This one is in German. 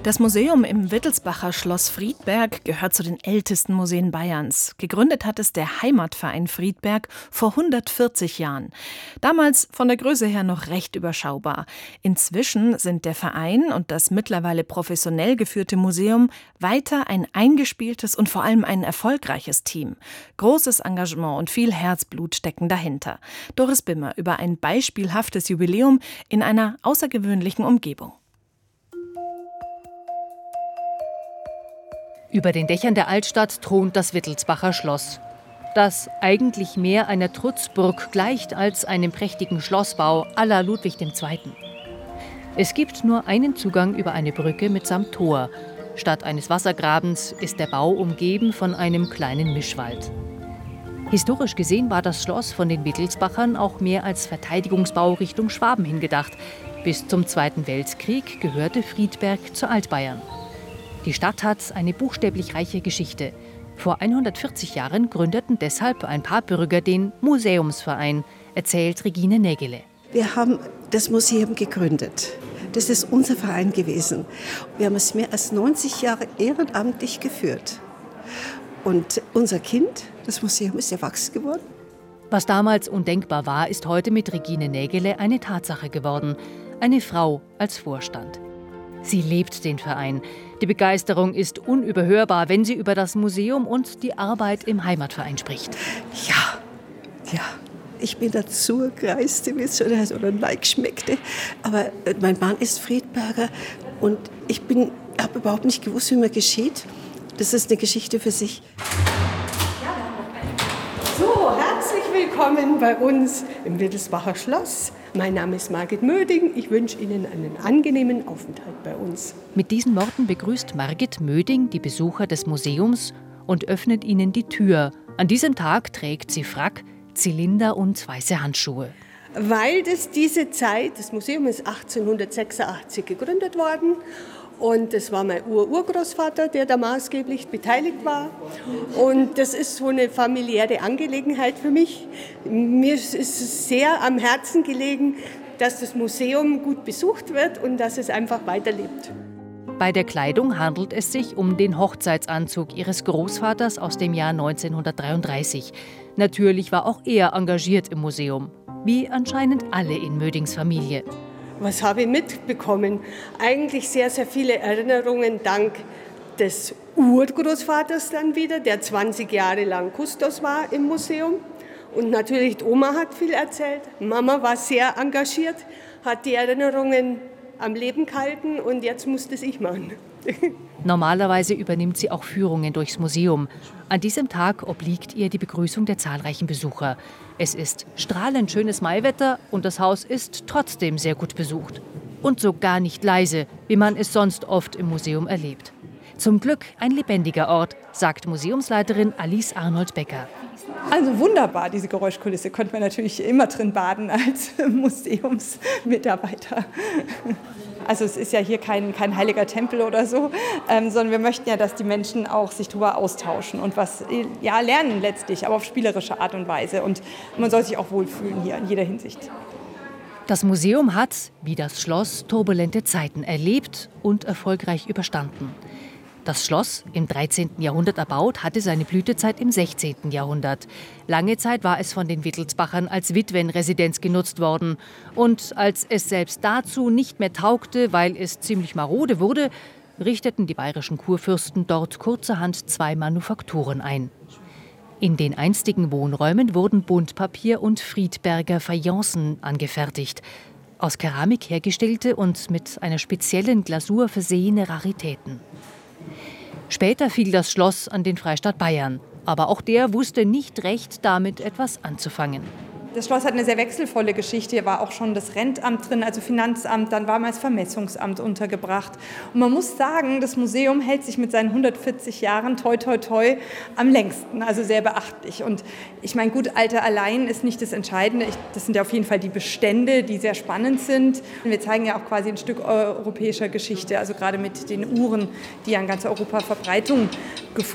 Das Museum im Wittelsbacher Schloss Friedberg gehört zu den ältesten Museen Bayerns. Gegründet hat es der Heimatverein Friedberg vor 140 Jahren. Damals von der Größe her noch recht überschaubar. Inzwischen sind der Verein und das mittlerweile professionell geführte Museum weiter ein eingespieltes und vor allem ein erfolgreiches Team. Großes Engagement und viel Herzblut stecken dahinter. Doris Bimmer über ein beispielhaftes Jubiläum in einer außergewöhnlichen Umgebung. Über den Dächern der Altstadt thront das Wittelsbacher Schloss, das eigentlich mehr einer Trutzburg gleicht als einem prächtigen Schlossbau à la Ludwig II. Es gibt nur einen Zugang über eine Brücke mitsamt Tor. Statt eines Wassergrabens ist der Bau umgeben von einem kleinen Mischwald. Historisch gesehen war das Schloss von den Wittelsbachern auch mehr als Verteidigungsbau Richtung Schwaben hingedacht. Bis zum Zweiten Weltkrieg gehörte Friedberg zu Altbayern. Die Stadt hat eine buchstäblich reiche Geschichte. Vor 140 Jahren gründeten deshalb ein paar Bürger den Museumsverein, erzählt Regine Nägele. Wir haben das Museum gegründet. Das ist unser Verein gewesen. Wir haben es mehr als 90 Jahre ehrenamtlich geführt. Und unser Kind, das Museum, ist erwachsen geworden. Was damals undenkbar war, ist heute mit Regine Nägele eine Tatsache geworden. Eine Frau als Vorstand. Sie lebt den Verein. Die Begeisterung ist unüberhörbar, wenn sie über das Museum und die Arbeit im Heimatverein spricht. Ja. Ich bin dazu gereist, oder geschmeckte. Aber mein Mann ist Friedberger und ich habe überhaupt nicht gewusst, wie man geschieht. Das ist eine Geschichte für sich. So, herzlich willkommen bei uns im Wittelsbacher Schloss. Mein Name ist Margit Möding. Ich wünsche Ihnen einen angenehmen Aufenthalt bei uns. Mit diesen Worten begrüßt Margit Möding die Besucher des Museums und öffnet ihnen die Tür. An diesem Tag trägt sie Frack, Zylinder und weiße Handschuhe. Weil das Museum ist 1886 gegründet worden. Und das war mein Urgroßvater, der da maßgeblich beteiligt war. Und das ist so eine familiäre Angelegenheit für mich. Mir ist es sehr am Herzen gelegen, dass das Museum gut besucht wird und dass es einfach weiterlebt. Bei der Kleidung handelt es sich um den Hochzeitsanzug ihres Großvaters aus dem Jahr 1933. Natürlich war auch er engagiert im Museum, wie anscheinend alle in Mödings Familie. Was habe ich mitbekommen? Eigentlich sehr, sehr viele Erinnerungen dank des Urgroßvaters dann wieder, der 20 Jahre lang Kustos war im Museum. Und natürlich die Oma hat viel erzählt. Mama war sehr engagiert, hat die Erinnerungen am Leben gehalten und jetzt musste es ich machen. Normalerweise übernimmt sie auch Führungen durchs Museum. An diesem Tag obliegt ihr die Begrüßung der zahlreichen Besucher. Es ist strahlend schönes Maiwetter und das Haus ist trotzdem sehr gut besucht. Und so gar nicht leise, wie man es sonst oft im Museum erlebt. Zum Glück ein lebendiger Ort, sagt Museumsleiterin Alice Arnold-Becker. Also wunderbar, diese Geräuschkulisse. Könnte man natürlich immer drin baden als Museumsmitarbeiter. Also es ist ja hier kein heiliger Tempel oder so, sondern wir möchten ja, dass die Menschen auch sich darüber austauschen und was lernen letztlich, aber auf spielerische Art und Weise. Und man soll sich auch wohlfühlen hier in jeder Hinsicht. Das Museum hat, wie das Schloss, turbulente Zeiten erlebt und erfolgreich überstanden. Das Schloss, im 13. Jahrhundert erbaut, hatte seine Blütezeit im 16. Jahrhundert. Lange Zeit war es von den Wittelsbachern als Witwenresidenz genutzt worden. Und als es selbst dazu nicht mehr taugte, weil es ziemlich marode wurde, richteten die bayerischen Kurfürsten dort kurzerhand 2 Manufakturen ein. In den einstigen Wohnräumen wurden Buntpapier und Friedberger Fayencen angefertigt. Aus Keramik hergestellte und mit einer speziellen Glasur versehene Raritäten. Später fiel das Schloss an den Freistaat Bayern. Aber auch der wusste nicht recht, damit etwas anzufangen. Das Schloss hat eine sehr wechselvolle Geschichte. Hier war auch schon das Rentamt drin, also Finanzamt, dann war mal das Vermessungsamt untergebracht. Und man muss sagen, das Museum hält sich mit seinen 140 Jahren toi toi toi am längsten, also sehr beachtlich. Und ich meine, gut, Alter allein ist nicht das Entscheidende. Das sind ja auf jeden Fall die Bestände, die sehr spannend sind. Und wir zeigen ja auch quasi ein Stück europäischer Geschichte, also gerade mit den Uhren, die ja in ganz Europa Verbreitung gefunden